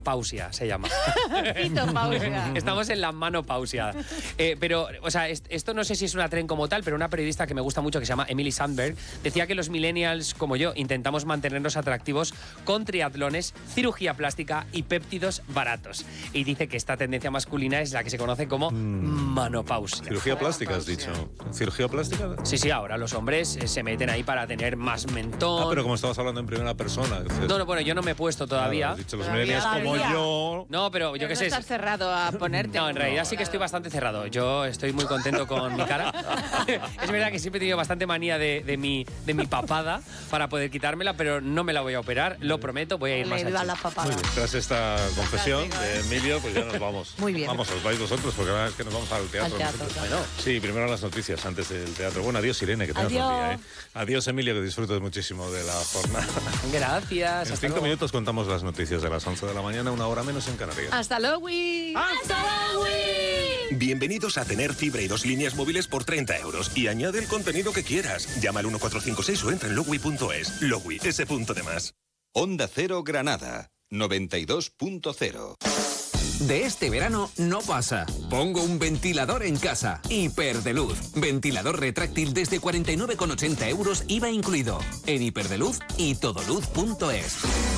Pausia se llama. Fitopausia. Estamos en la manopausia. Pero, o sea, esto no sé si es una tren como tal, pero una periodista que me gusta mucho, que se llama Emily Sandberg, decía que los millennials, como yo, intentamos mantenernos atractivos con triatlones, cirugía plástica y péptidos baratos. Y dice que esta tendencia masculina es la que se conoce como manopausia. Cirugía plástica, has dicho. ¿Cirugía plástica? Sí, ahora los hombres se meten ahí para tener más mentón. Ah, pero como estabas hablando en primera persona. Dices, No, bueno, yo no me he puesto todavía. Claro, has dicho los millennials como yo. No, pero yo qué sé. Estás cerrado a ponerte. No, en realidad sí que estoy bastante cerrado. Yo estoy muy contento con mi cara. Es verdad que siempre he tenido bastante manía de mi papada para poder quitármela, pero no me la voy a operar, lo prometo, voy a ir más Le iba al la chico. papada. Tras esta confesión de Emilio, pues ya nos vamos. Muy bien. Vamos, os vais vosotros, porque la verdad es que nos vamos al teatro. Al teatro, nosotros. claro. Sí, primero las noticias antes del teatro. Bueno, adiós Irene, que tengas buen día. Adiós Emilio, que disfrutes muchísimo de la jornada. Gracias. En hasta 5 luego. minutos contamos las noticias de las 11 de la mañana, una hora menos en Canarias. ¡Hasta luego! Bienvenidos a tener fibra y 2 líneas móviles por 30 euros. Y añade el contenido que quieras. Llama al 1456 o entra en logui.es. Logui, ese punto de más. Onda Cero Granada, 92.0. De este verano no pasa. Pongo un ventilador en casa. Hiperdeluz. Ventilador retráctil desde 49,80 euros, IVA incluido. En Hiperdeluz y todoluz.es.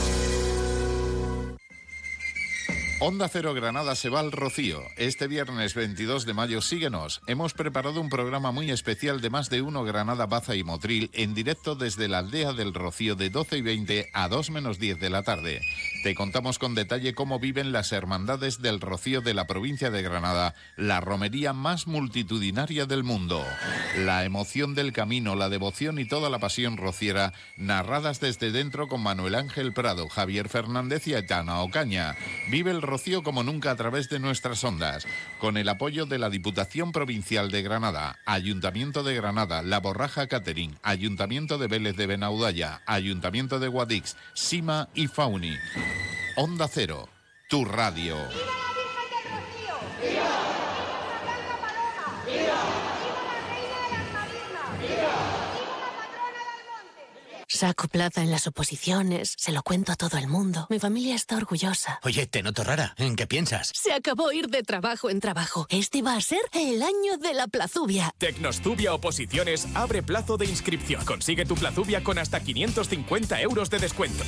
Onda Cero Granada se va al Rocío. Este viernes 22 de mayo síguenos. Hemos preparado un programa muy especial de Más de Uno Granada, Baza y Motril en directo desde la aldea del Rocío de 12:20 a 2 menos 10 de la tarde. Te contamos con detalle cómo viven las hermandades del Rocío de la provincia de Granada, la romería más multitudinaria del mundo. La emoción del camino, la devoción y toda la pasión rociera, narradas desde dentro con Manuel Ángel Prado, Javier Fernández y Aitana Ocaña. Vive el Rocío como nunca a través de nuestras ondas, con el apoyo de la Diputación Provincial de Granada, Ayuntamiento de Granada, La Borraja Catering, Ayuntamiento de Vélez de Benaudalla, Ayuntamiento de Guadix, Sima y Fauni. Onda Cero, tu radio. Saco plaza en las oposiciones, se lo cuento a todo el mundo. Mi familia está orgullosa. Oye, te noto rara. ¿En qué piensas? Se acabó ir de trabajo en trabajo. Este va a ser el año de la plazubia. Tecnostubia Oposiciones abre plazo de inscripción. Consigue tu plazubia con hasta 550 euros de descuento.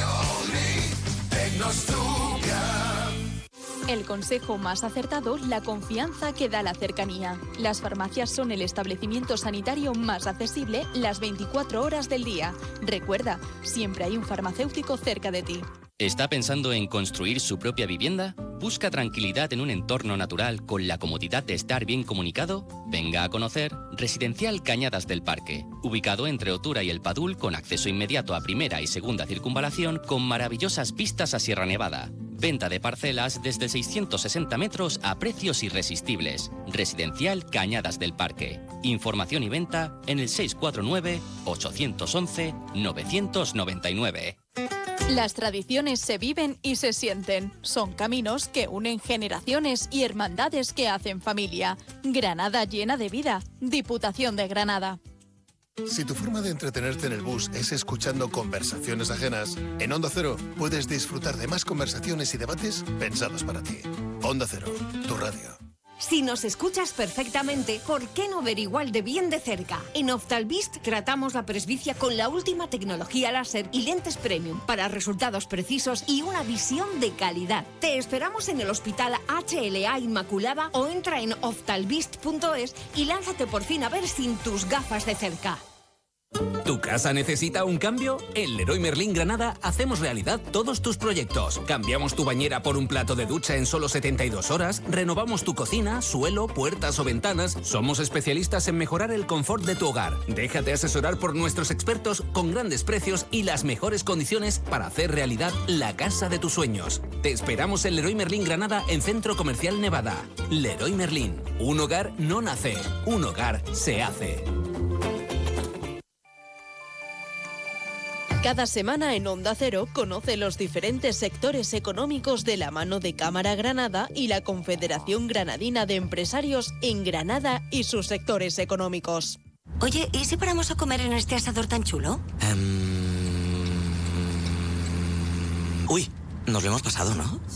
El consejo más acertado, la confianza que da la cercanía. Las farmacias son el establecimiento sanitario más accesible las 24 horas del día. Recuerda, siempre hay un farmacéutico cerca de ti. ¿Está pensando en construir su propia vivienda? ¿Busca tranquilidad en un entorno natural con la comodidad de estar bien comunicado? Venga a conocer Residencial Cañadas del Parque, ubicado entre Otura y El Padul, con acceso inmediato a primera y segunda circunvalación, con maravillosas vistas a Sierra Nevada. Venta de parcelas desde 660 metros a precios irresistibles. Residencial Cañadas del Parque. Información y venta en el 649-811-999. Las tradiciones se viven y se sienten. Son caminos que unen generaciones y hermandades que hacen familia. Granada llena de vida. Diputación de Granada. Si tu forma de entretenerte en el bus es escuchando conversaciones ajenas, en Onda Cero puedes disfrutar de más conversaciones y debates pensados para ti. Onda Cero, tu radio. Si nos escuchas perfectamente, ¿por qué no ver igual de bien de cerca? En Oftalvist tratamos la presbicia con la última tecnología láser y lentes premium para resultados precisos y una visión de calidad. Te esperamos en el Hospital HLA Inmaculada o entra en oftalvist.es y lánzate por fin a ver sin tus gafas de cerca. ¿Tu casa necesita un cambio? En Leroy Merlin Granada hacemos realidad todos tus proyectos. Cambiamos tu bañera por un plato de ducha en solo 72 horas, renovamos tu cocina, suelo, puertas o ventanas. Somos especialistas en mejorar el confort de tu hogar. Déjate asesorar por nuestros expertos con grandes precios y las mejores condiciones para hacer realidad la casa de tus sueños. Te esperamos en Leroy Merlin Granada en Centro Comercial Nevada. Leroy Merlin. Un hogar no nace, un hogar se hace. Cada semana en Onda Cero conoce los diferentes sectores económicos de la mano de Cámara Granada y la Confederación Granadina de Empresarios en Granada y sus sectores económicos. Oye, ¿y si paramos a comer en este asador tan chulo? Uy, Nos lo hemos pasado, ¿no?